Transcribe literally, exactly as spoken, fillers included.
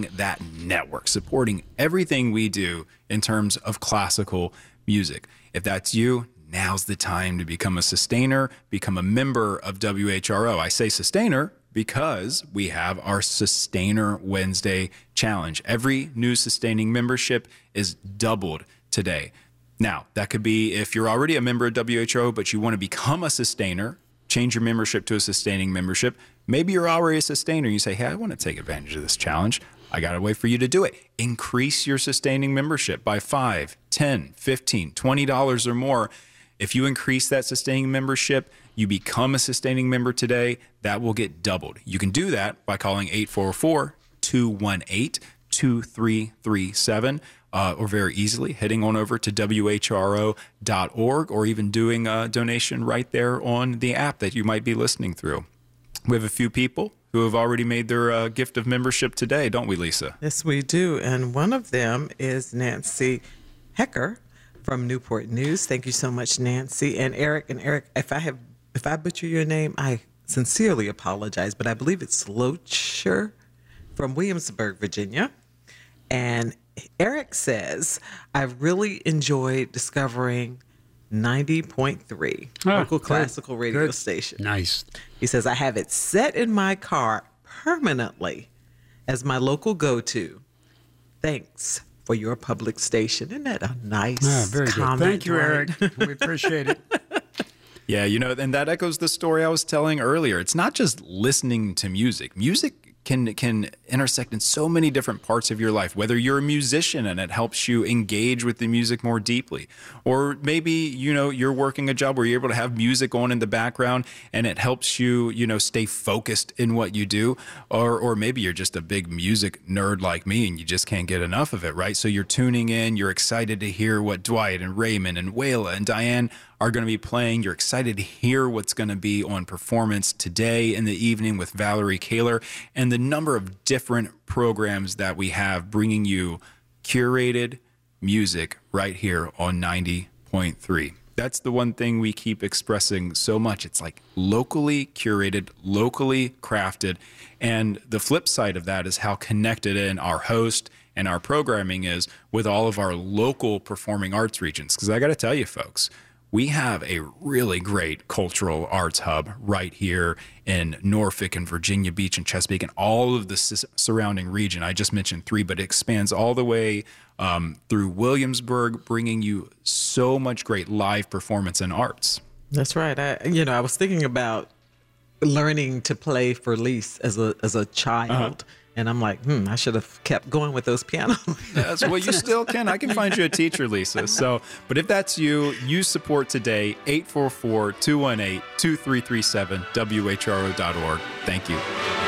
supporting that network, supporting everything we do in terms of classical music. If that's you, now's the time to become a sustainer, become a member of W H R O. I say sustainer because we have our Sustainer Wednesday challenge. Every new sustaining membership is doubled today. Now, that could be if you're already a member of W H R O, but you want to become a sustainer, change your membership to a sustaining membership. Maybe you're already a sustainer. You say, hey, I want to take advantage of this challenge. I got to wait for you to do it. Increase your sustaining membership by five, ten, fifteen, twenty dollars or more. If you increase that sustaining membership, you become a sustaining member today, that will get doubled. You can do that by calling eight four four, two one eight, two three three seven. Uh, or very easily heading on over to W H R O dot org, or even doing a donation right there on the app that you might be listening through. We have a few people who have already made their uh, gift of membership today, don't we, Lisa? Yes, we do. And one of them is Nancy Hecker from Newport News. Thank you so much, Nancy. And Eric, and Eric, if I have, if I butcher your name, I sincerely apologize, but I believe it's Locher from Williamsburg, Virginia. And Eric says, I really enjoyed discovering ninety point three, oh, local good, classical radio good. station. Nice. He says, I have it set in my car permanently as my local go-to. Thanks for your public station. Isn't that a nice ah, very comment? Good. Thank you, right? Eric. We appreciate it. Yeah, you know, and that echoes the story I was telling earlier. It's not just listening to music. Music can can intersect in so many different parts of your life, whether you're a musician and it helps you engage with the music more deeply, or maybe, you know, you're working a job where you're able to have music on in the background and it helps you, you know, stay focused in what you do, or or maybe you're just a big music nerd like me and you just can't get enough of it, right? So you're tuning in, you're excited to hear what Dwight and Raymond and Wayla and Diane are going to be playing. You're excited to hear what's going to be on performance today in the evening with Valerie Kaler, and the number of different programs that we have bringing you curated music right here on ninety point three. That's the one thing we keep expressing so much. It's like locally curated, locally crafted. And the flip side of that is how connected in our host and our programming is with all of our local performing arts regions. Because I got to tell you, folks, we have a really great cultural arts hub right here in Norfolk and Virginia Beach and Chesapeake and all of the surrounding region. I just mentioned three, but it expands all the way um, through Williamsburg, bringing you so much great live performance and arts. That's right. I, you know, I was thinking about learning to play for Lise as a as a child. Uh-huh. And I'm like, hmm, I should have kept going with those pianos. Yes, well, you still can. I can find you a teacher, Lisa. So, but if that's you, you support today, eight four four, two one eight, two three three seven, W H R O dot org. Thank you.